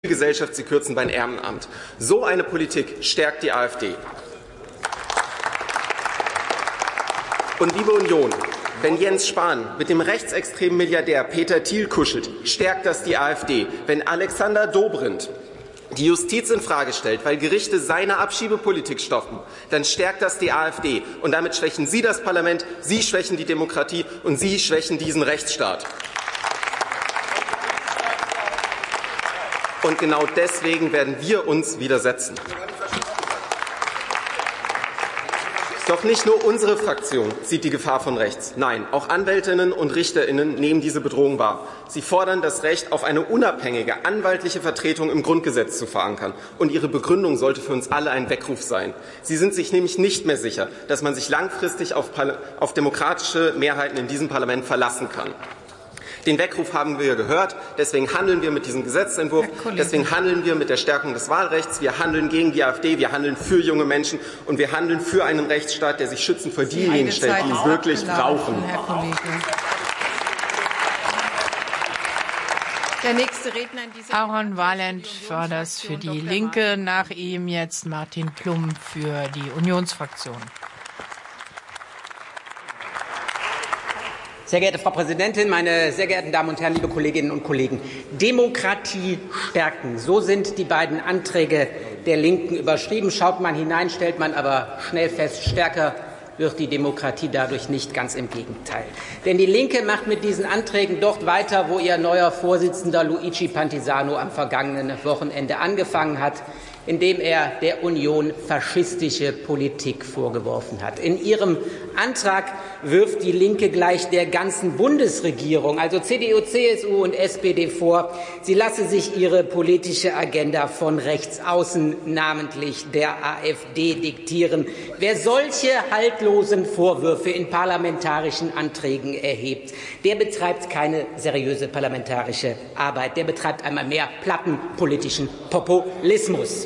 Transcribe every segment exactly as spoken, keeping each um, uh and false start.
Gesellschaft, Sie kürzen beim Ehrenamt. So eine Politik stärkt die AfD. Und liebe Union, wenn Jens Spahn mit dem rechtsextremen Milliardär Peter Thiel kuschelt, stärkt das die AfD. Wenn Alexander Dobrindt die Justiz in Frage stellt, weil Gerichte seine Abschiebepolitik stoppen, dann stärkt das die AfD. Und damit schwächen Sie das Parlament, Sie schwächen die Demokratie und Sie schwächen diesen Rechtsstaat. Und genau deswegen werden wir uns widersetzen. Doch nicht nur unsere Fraktion sieht die Gefahr von rechts. Nein, auch Anwältinnen und Richterinnen nehmen diese Bedrohung wahr. Sie fordern, das Recht auf eine unabhängige anwaltliche Vertretung im Grundgesetz zu verankern. Und ihre Begründung sollte für uns alle ein Weckruf sein. Sie sind sich nämlich nicht mehr sicher, dass man sich langfristig auf, auf demokratische Mehrheiten in diesem Parlament verlassen kann. Den Weckruf haben wir gehört, deswegen handeln wir mit diesem Gesetzentwurf, deswegen handeln wir mit der Stärkung des Wahlrechts, wir handeln gegen die AfD, wir handeln für junge Menschen und wir handeln für einen Rechtsstaat, der sich schützend vor diejenigen stellt, die es wirklich brauchen. Herr Kollege. Der nächste Redner in dieser Aaron Walent war das für die Linke, nach ihm jetzt Martin Plum für die Unionsfraktion. Sehr geehrte Frau Präsidentin, meine sehr geehrten Damen und Herren, liebe Kolleginnen und Kollegen! Demokratie stärken. So sind die beiden Anträge der Linken überschrieben. Schaut man hinein, stellt man aber schnell fest, stärker wird die Demokratie dadurch nicht, ganz im Gegenteil. Denn die Linke macht mit diesen Anträgen dort weiter, wo ihr neuer Vorsitzender Luigi Pantisano am vergangenen Wochenende angefangen hat, indem er der Union faschistische Politik vorgeworfen hat. In ihrem Antrag wirft die Linke gleich der ganzen Bundesregierung, also C D U, C S U und S P D, vor, sie lasse sich ihre politische Agenda von rechts außen, namentlich der AfD, diktieren. Wer solche haltlosen Vorwürfe in parlamentarischen Anträgen erhebt, der betreibt keine seriöse parlamentarische Arbeit. Der betreibt einmal mehr platten politischen Populismus.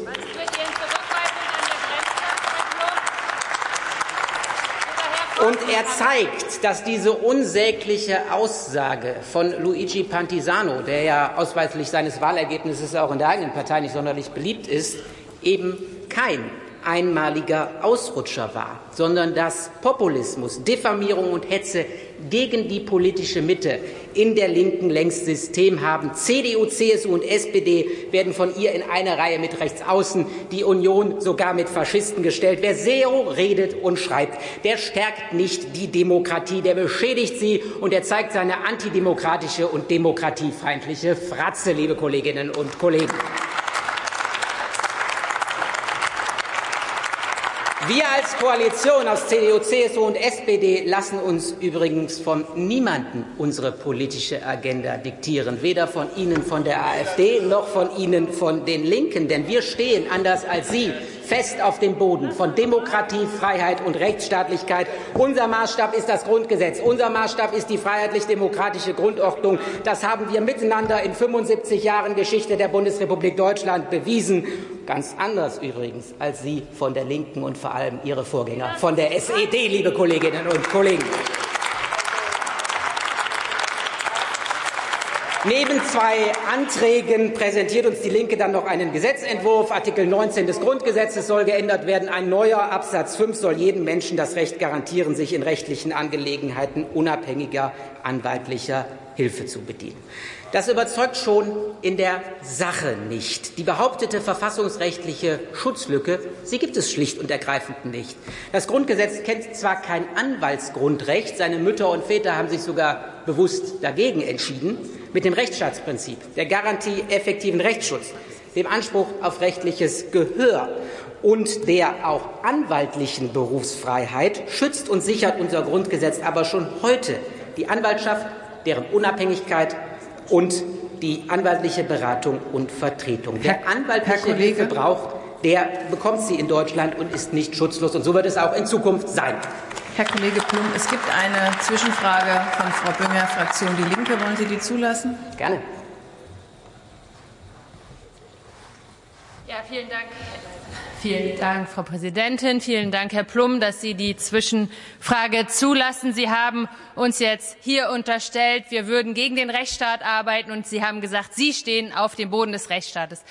Und er zeigt, dass diese unsägliche Aussage von Luigi Pantisano, der ja ausweislich seines Wahlergebnisses auch in der eigenen Partei nicht sonderlich beliebt ist, eben kein einmaliger Ausrutscher war, sondern dass Populismus, Diffamierung und Hetze gegen die politische Mitte in der Linken längst System haben. C D U, C S U und S P D werden von ihr in eine Reihe mit Rechtsaußen, die Union sogar mit Faschisten gestellt. Wer so redet und schreibt, der stärkt nicht die Demokratie, der beschädigt sie und er zeigt seine antidemokratische und demokratiefeindliche Fratze, liebe Kolleginnen und Kollegen. Wir als Koalition aus C D U, C S U und S P D lassen uns übrigens von niemandem unsere politische Agenda diktieren, weder von Ihnen von der AfD noch von Ihnen von den Linken. Denn wir stehen, anders als Sie, fest auf dem Boden von Demokratie, Freiheit und Rechtsstaatlichkeit. Unser Maßstab ist das Grundgesetz. Unser Maßstab ist die freiheitlich-demokratische Grundordnung. Das haben wir miteinander in fünfundsiebzig Jahren Geschichte der Bundesrepublik Deutschland bewiesen. Ganz anders übrigens als Sie von der Linken und vor allem Ihre Vorgänger von der S E D, liebe Kolleginnen und Kollegen. Neben zwei Anträgen präsentiert uns die Linke dann noch einen Gesetzentwurf. Artikel neunzehn des Grundgesetzes soll geändert werden. Ein neuer Absatz fünf soll jedem Menschen das Recht garantieren, sich in rechtlichen Angelegenheiten unabhängiger anwaltlicher Hilfe zu bedienen. Das überzeugt schon in der Sache nicht. Die behauptete verfassungsrechtliche Schutzlücke, sie gibt es schlicht und ergreifend nicht. Das Grundgesetz kennt zwar kein Anwaltsgrundrecht, seine Mütter und Väter haben sich sogar bewusst dagegen entschieden, mit dem Rechtsstaatsprinzip, der Garantie effektiven Rechtsschutz, dem Anspruch auf rechtliches Gehör und der auch anwaltlichen Berufsfreiheit schützt und sichert unser Grundgesetz aber schon heute die Anwaltschaft, deren Unabhängigkeit und die anwaltliche Beratung und Vertretung. Wer anwaltliche Hilfe braucht, der bekommt sie in Deutschland und ist nicht schutzlos. Und so wird es auch in Zukunft sein. Herr Kollege Plum, es gibt eine Zwischenfrage von Frau Bünger, Fraktion Die Linke. Wollen Sie die zulassen? Gerne. Ja, vielen Dank. Vielen Dank, Frau Präsidentin. Vielen Dank, Herr Plum, dass Sie die Zwischenfrage zulassen. Sie haben uns jetzt hier unterstellt, wir würden gegen den Rechtsstaat arbeiten, und Sie haben gesagt, Sie stehen auf dem Boden des Rechtsstaates.